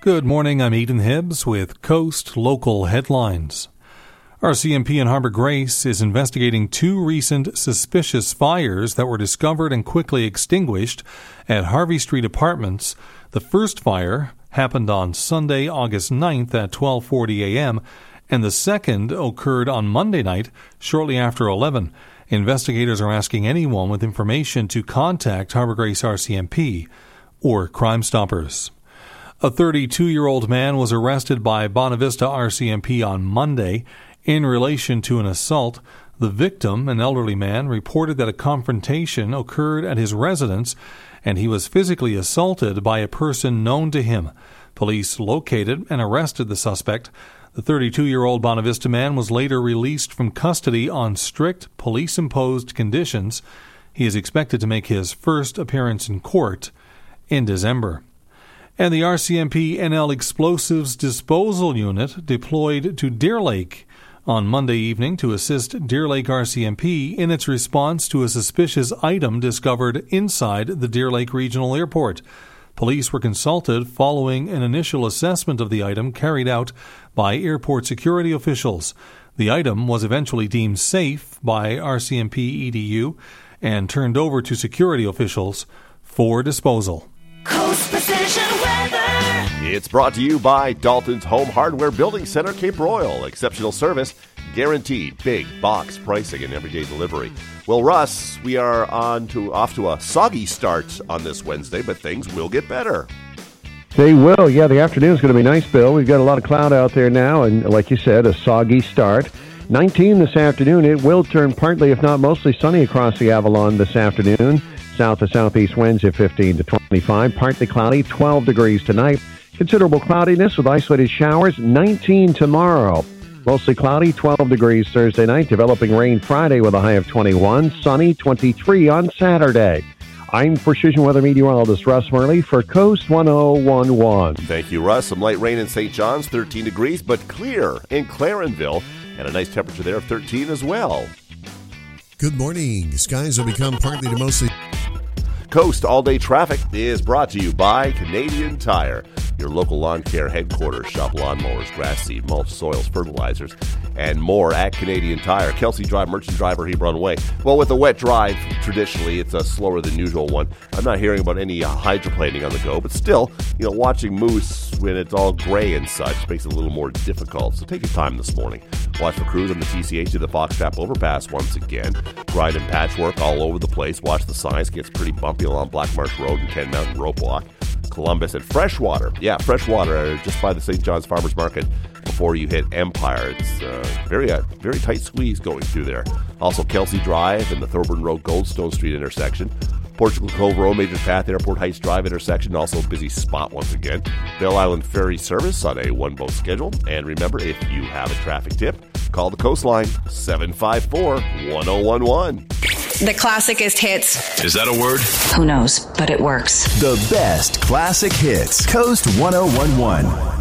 Good morning, I'm Eden Hibbs with Coast Local Headlines. RCMP in Harbor Grace is investigating two recent suspicious fires that were discovered and quickly extinguished at Harvey Street Apartments. The first fire happened on Sunday, August 9th at 12:40 a.m., and the second occurred on Monday night shortly after 11. Investigators are asking anyone with information to contact Harbor Grace RCMP or Crime Stoppers. A 32-year-old man was arrested by Bonavista RCMP on Monday in relation to an assault. The victim, an elderly man, reported that a confrontation occurred at his residence and he was physically assaulted by a person known to him. Police located and arrested the suspect. The 32-year-old Bonavista man was later released from custody on strict police-imposed conditions. He is expected to make his first appearance in court in December. And the RCMP NL Explosives Disposal Unit deployed to Deer Lake on Monday evening to assist Deer Lake RCMP in its response to a suspicious item discovered inside the Deer Lake Regional Airport. Police were consulted following an initial assessment of the item carried out by airport security officials. The item was eventually deemed safe by RCMP EDU and turned over to security officials for disposal. Coast Precision Weather. It's brought to you by Dalton's Home Hardware Building Center, Cape Royal. Exceptional service, guaranteed big box pricing and everyday delivery. Well, Russ, we are off to a soggy start on this Wednesday, but things will get better. They will. Yeah, the afternoon's going to be nice, Bill. We've got a lot of cloud out there now, and like you said, a soggy start. 19 this afternoon. It will turn partly, if not mostly, sunny across the Avalon this afternoon. South to southeast winds at 15 to 25. Partly cloudy, 12 degrees tonight. Considerable cloudiness with isolated showers, 19 tomorrow. Mostly cloudy, 12 degrees Thursday night. Developing rain Friday with a high of 21. Sunny, 23 on Saturday. I'm Precision Weather Meteorologist Russ Murley for Coast 1011. Thank you, Russ. Some light rain in St. John's, 13 degrees, but clear in Clarenville. And a nice temperature there of 13 as well. Good morning. Skies will become partly to mostly... Coast All-Day Traffic is brought to you by Canadian Tire, your local lawn care headquarters. Shop lawnmowers, grass seed, mulch, soils, fertilizers, and more at Canadian Tire. Kelsey Drive, Merchant Driver, Hebron Way. Well, with a wet drive, traditionally, it's a slower than usual one. I'm not hearing about any hydroplaning on the go, but still, watching moose when it's all gray and such makes it a little more difficult. So take your time this morning. Watch for crews on the TCH to the Fox Trap overpass once again. Grind and patchwork all over the place. Watch the signs. Gets pretty bumpy along Black Marsh Road and Ken Mountain Rope Walk. Columbus and Freshwater. Yeah, Freshwater just by the St. John's Farmers Market before you hit Empire. It's very tight squeeze going through there. Also Kelsey Drive and the Thorburn Road Goldstone Street intersection. Portugal Cove Road, Major Path, Airport Heights Drive intersection, also a busy spot once again. Bell Island Ferry service on a one-boat schedule. And remember, if you have a traffic tip, call the Coastline, 754-1011. The classicest hits. Is that a word? Who knows, but it works. The best classic hits. Coast 1011.